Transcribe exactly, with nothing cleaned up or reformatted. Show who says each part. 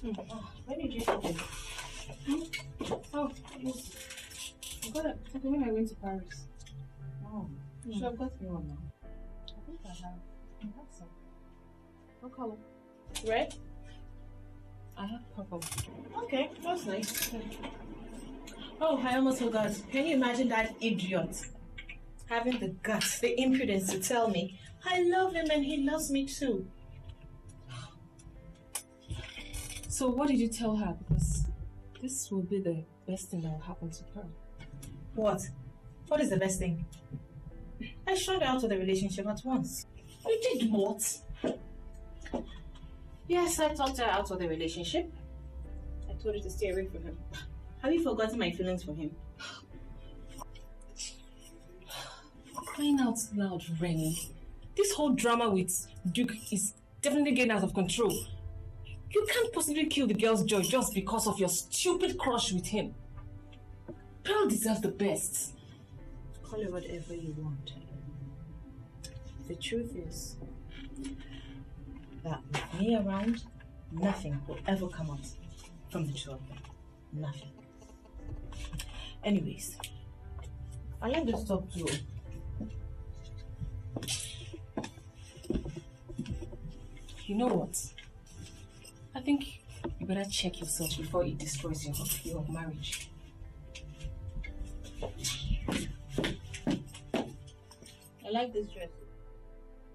Speaker 1: Mm. Oh, when did you get it? Hmm? Oh, yes. I got it okay, when I went to Paris.
Speaker 2: Oh,
Speaker 1: Mm.
Speaker 2: so I've got me one now.
Speaker 1: I think I have.
Speaker 2: I have some.
Speaker 1: What color?
Speaker 2: Red?
Speaker 1: I have purple.
Speaker 2: Okay, that's nice. Oh, I almost forgot. Can you imagine that idiot having the guts, the impudence to tell me I love him and he loves me too?
Speaker 1: So what did you tell her? Because this will be the best thing that will happen to her.
Speaker 2: What? What is the best thing? I shot out of the relationship at once.
Speaker 1: You did what?
Speaker 2: Yes, I talked her out of the relationship. I told her to stay away from him. Have you forgotten my feelings for him?
Speaker 1: Crying out loud, Rennie. This whole drama with Duke is definitely getting out of control. You can't possibly kill the girl's joy just because of your stupid crush with him. Pearl deserves the best.
Speaker 2: Call it whatever you want. The truth is that with me around, nothing will ever come out from the two of them. Nothing. Anyways, I like to talk to you.
Speaker 1: You know what? I think you better check yourself before it destroys your, your marriage.
Speaker 2: I like this dress.